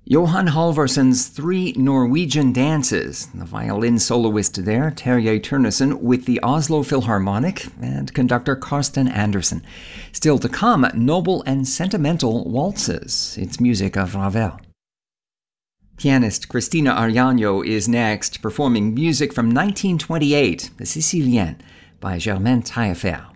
Johan Halvorsson's Three Norwegian Dances, the violin soloist there, Terje Turnesen, with the Oslo Philharmonic, and conductor Karsten Andersen. Still to come, Noble and Sentimental Waltzes. It's music of Ravel. Pianist Cristina Ariano is next, performing music from 1928, The Sicilienne, by Germaine Taillefer.